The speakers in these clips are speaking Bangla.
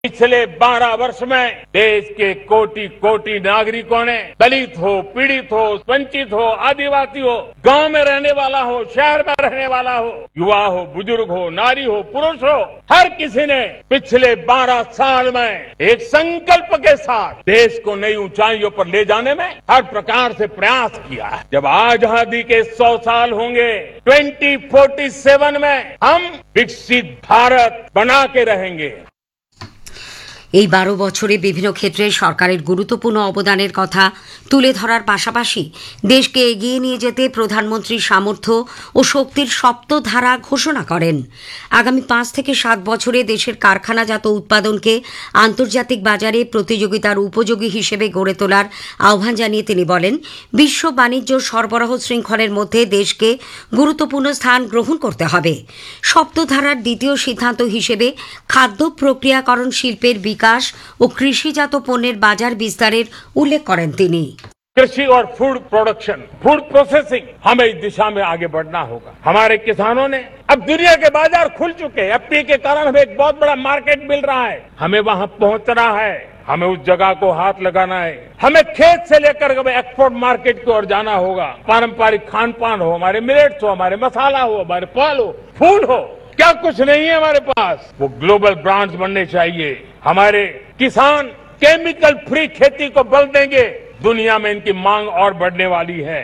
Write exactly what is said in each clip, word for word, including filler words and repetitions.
पिछले बारह वर्ष में देश के कोटि कोटि नागरिकों ने दलित हो, पीड़ित हो, वंचित हो, आदिवासी हो, गांव में रहने वाला हो, शहर में रहने वाला हो, युवा हो, बुजुर्ग हो, नारी हो, पुरुष हो, हर किसी ने पिछले बारह साल में एक संकल्प के साथ देश को नई ऊंचाइयों पर ले जाने में हर प्रकार से प्रयास किया है। जब आजादी के सौ साल होंगे ट्वेंटी फोर्टी सेवन में हम विकसित भारत बना के रहेंगे। এই বারো বছরে বিভিন্ন ক্ষেত্রে সরকারের গুরুত্বপূর্ণ অবদানের কথা তুলে ধরার পাশাপাশি দেশকে এগিয়ে নিয়ে যেতে প্রধানমন্ত্রী সামর্থ্য ও শক্তির সপ্তধারা ঘোষণা করেন। আগামী পাঁচ থেকে সাত বছরে দেশের কারখানাজাত উৎপাদনকে আন্তর্জাতিক বাজারে প্রতিযোগিতার উপযোগী হিসেবে গড়ে তোলার আহ্বান জানিয়ে তিনি বলেন, বিশ্ব বাণিজ্য সরবরাহ শৃঙ্খলের মধ্যে দেশকে গুরুত্বপূর্ণ স্থান গ্রহণ করতে হবে। সপ্তধারার দ্বিতীয় সিদ্ধান্ত হিসেবে খাদ্য প্রক্রিয়াকরণ শিল্পের বিকাশ ও কৃষিজাত পণ্যের বাজার বিস্তারের উল্লেখ করেন তিনি। कृषि और फूड प्रोडक्शन, फूड प्रोसेसिंग, हमें इस दिशा में आगे बढ़ना होगा। हमारे किसानों ने अब दुनिया के बाजार खुल चुके हैं। एफटीए के कारण हमें एक बहुत बड़ा मार्केट मिल रहा है। हमें वहां पहुंचना है, हमें उस जगह को हाथ लगाना है। हमें खेत से लेकर एक्सपोर्ट मार्केट की ओर जाना होगा। पारंपरिक खान पान हो, हमारे मिलेट्स हो, हमारे मसाला हो, हमारे फल हो, फूड हो, क्या कुछ नहीं है हमारे पास, वो ग्लोबल ब्रांड्स बनने चाहिए। हमारे किसान केमिकल फ्री खेती को बल देंगे, दुनिया में इनकी मांग और बढ़ने वाली है।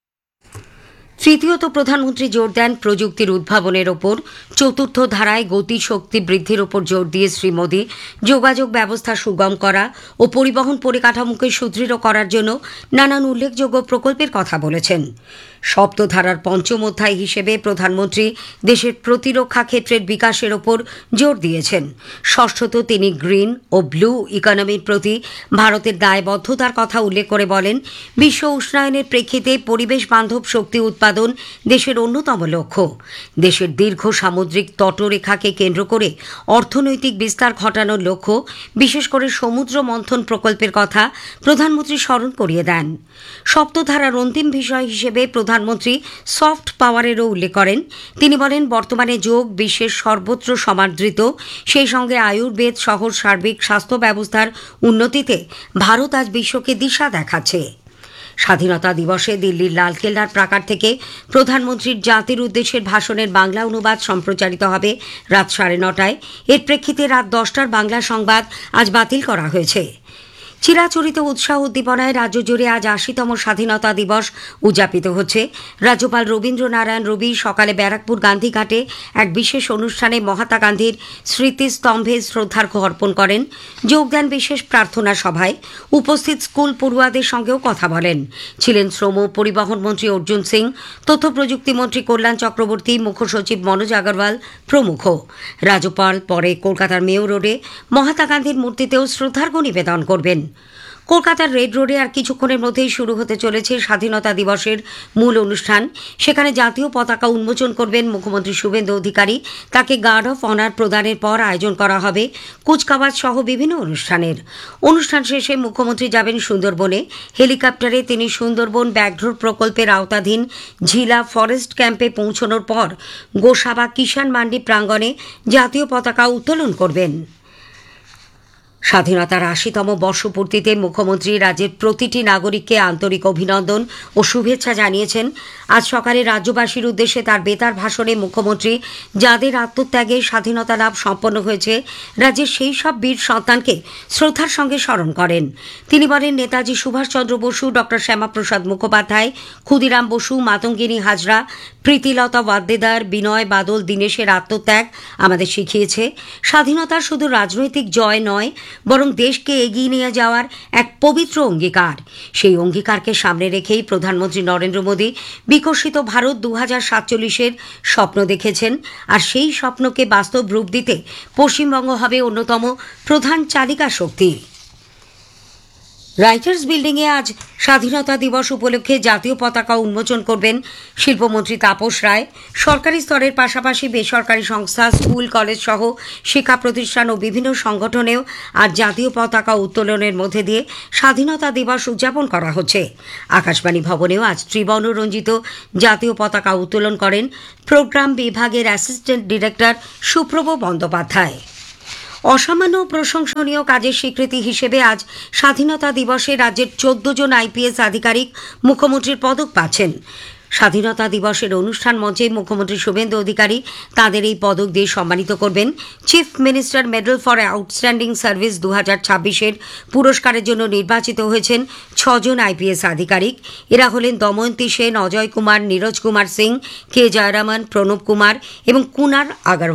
তৃতীয়ত প্রধানমন্ত্রী জোর দেন প্রযুক্তির উদ্ভাবনের ওপর। চতুর্থ ধারায় গতি শক্তি বৃদ্ধির ওপর জোর দিয়ে শ্রী মোদী যোগাযোগ ব্যবস্থা সুগম করা ও পরিবহন পরিকাঠামোকে সুদৃঢ় করার জন্য নানান উল্লেখযোগ্য প্রকল্পের কথা বলেছেন। সপ্তধারার পঞ্চম অধ্যায় হিসেবে প্রধানমন্ত্রী দেশের প্রতিরক্ষা ক্ষেত্রের বিকাশের ওপর জোর দিয়েছেন। ষষ্ঠত তিনি গ্রিন ও ব্লু ইকোনমির প্রতি ভারতের দায়বদ্ধতার কথা উল্লেখ করে বলেন, বিশ্ব উষ্ণায়নের প্রেক্ষিতে পরিবেশ বান্ধব শক্তি উৎপাদন দেশের অন্যতম লক্ষ্য। দেশের দীর্ঘ সামুদ্রিক তটরেখাকে কেন্দ্র করে অর্থনৈতিক বিস্তার ঘটানোর লক্ষ্য, বিশেষ করে সমুদ্র মন্থন প্রকল্পের কথা প্রধানমন্ত্রী স্মরণ করিয়ে দেন। সপ্তধারার অন্তিম বিষয় হিসেবে প্রধানমন্ত্রী সফট পাওয়ারেরও উল্লেখ করেন। তিনি বলেন, বর্তমানে যোগ বিশ্বের সর্বত্র সমাদৃত, সেই সঙ্গে আয়ুর্বেদ সহ সার্বিক স্বাস্থ্য ব্যবস্থার উন্নতিতে ভারত আজ বিশ্বকে দিশা দেখাচ্ছে। স্বাধীনতা দিবসে দিল্লির লালকেল্লার প্রাকার থেকে প্রধানমন্ত্রীর জাতির উদ্দেশ্যের ভাষণের বাংলা অনুবাদ সম্প্রচারিত হবে রাত সাড়ে নটায়। এর প্রেক্ষিতে রাত দশটার বাংলা সংবাদ আজ বাতিল করা হয়েছে। চিরাচরিত উৎসাহ উদ্দীপনায় রাজ্য জুড়ে আজ আশিতম স্বাধীনতা দিবস উদযাপিত হচ্ছে। রাজ্যপাল রবীন্দ্রনারায়ণ রবি সকালে ব্যারাকপুর গান্ধীঘাটে এক বিশেষ অনুষ্ঠানে মহাত্মা গান্ধীর স্মৃতিস্তম্ভে শ্রদ্ধার্ঘ্য অর্পণ করেন। যোগ দেন বিশেষ প্রার্থনা সভায়। উপস্থিত স্কুল পড়ুয়াদের সঙ্গেও কথা বলেন। ছিলেন শ্রম পরিবহন মন্ত্রী অর্জুন সিং, তথ্য প্রযুক্তি মন্ত্রী কল্যাণ চক্রবর্তী, মুখ্য সচিব মনোজ আগরওয়াল প্রমুখ। রাজ্যপাল পরে কলকাতার মেয়র রোডে মহাত্মা গান্ধীর মূর্তিতেও শ্রদ্ধার্ঘ্য নিবেদন করবেন। কলকাতার রেড রোডে আর কিছুক্ষণের মধ্যেই শুরু হতে চলেছে স্বাধীনতা দিবসের মূল অনুষ্ঠান। সেখানে জাতীয় পতাকা উন্মোচন করবেন মুখ্যমন্ত্রী শুভেন্দু অধিকারী। তাকে গার্ড অফ অনার প্রদানের পর আয়োজন করা হবে কুচকাওয়াজ সহ বিভিন্ন অনুষ্ঠানের। অনুষ্ঠান শেষে মুখ্যমন্ত্রী যাবেন সুন্দরবনে। হেলিকপ্টারে তিনি সুন্দরবন ব্যাঘ্র প্রকল্পের আওতাধীন ঝিলা ফরেস্ট ক্যাম্পে পৌঁছানোর পর গোসাবা কিষাণ মান্ডি প্রাঙ্গণে জাতীয় পতাকা উত্তোলন করবেন। স্বাধীনতার আশিতম বর্ষপূর্তিতে মুখ্যমন্ত্রী রাজ্যের প্রতিটি নাগরিককে আন্তরিক অভিনন্দন ও শুভেচ্ছা জানিয়েছেন। আজ সকালে রাজ্যবাসীর উদ্দেশ্যে তার বেতার ভাষণে মুখ্যমন্ত্রী যাদের আত্মত্যাগে স্বাধীনতা লাভ সম্পন্ন হয়েছে রাজ্যের সেই সব বীর সন্তানকে শ্রদ্ধার সঙ্গে স্মরণ করেন। তিনি বলেন, নেতাজি সুভাষচন্দ্র বসু, ডক্টর শ্যামাপ্রসাদ মুখোপাধ্যায়, ক্ষুদিরাম বসু, মাতঙ্গিনী হাজরা, প্রীতিলতা ওয়াদ্দেদার, বিনয় বাদল দীনেশের আত্মত্যাগ আমাদের শিখিয়েছে স্বাধীনতার শুধু রাজনৈতিক জয় নয়, বরং দেশকে এগিয়ে নিয়ে যাওয়ার এক পবিত্র অঙ্গীকার। সেই অঙ্গীকারকে সামনে রেখেই প্রধানমন্ত্রী নরেন্দ্র মোদী বিকশিত ভারত দু হাজার সাতচল্লিশের স্বপ্ন দেখেছেন। আর সেই স্বপ্নকে বাস্তব রূপ দিতে পশ্চিমবঙ্গ হবে অন্যতম প্রধান চালিকা শক্তি। রাইটার্স বিল্ডিংয়ে আজ স্বাধীনতা দিবস উপলক্ষে জাতীয় পতাকা উন্মোচন করবেন শিল্পমন্ত্রী তাপস রায়। সরকারি স্তরের পাশাপাশি বেসরকারি সংস্থা, স্কুল, কলেজ সহ শিক্ষা প্রতিষ্ঠান ও বিভিন্ন সংগঠনেও আজ জাতীয় পতাকা উত্তোলনের মধ্যে দিয়ে স্বাধীনতা দিবস উদযাপন করা হচ্ছে। আকাশবাণী ভবনেও আজ ত্রিবর্ণরঞ্জিত জাতীয় পতাকা উত্তোলন করেন প্রোগ্রাম বিভাগের অ্যাসিস্ট্যান্ট ডিরেক্টর সুপ্রভ বন্দ্যোপাধ্যায়। অসামান্য ও প্রশংসনীয় কাজের স্বীকৃতি হিসেবে আজ স্বাধীনতা দিবসে রাজ্যের চোদ্দ জন আইপিএস আধিকারিক মুখ্যমন্ত্রীর পদক পাচ্ছেন। স্বাধীনতা দিবসের অনুষ্ঠান মঞ্চে মুখ্যমন্ত্রী শুভেন্দু অধিকারী তাঁদের এই পদক দিয়ে সম্মানিত করবেন। Chief minister medal for outstanding service দু হাজার ছাব্বিশের পুরস্কারের জন্য নির্বাচিত হয়েছেন ছজন আইপিএস আধিকারিক। এরা হলেন দময়ন্তী সেন, অজয় কুমার, নীরজ কুমার সিং, কে জয়রামন, প্রণব কুমার এবং কুনার আগরওয়াল।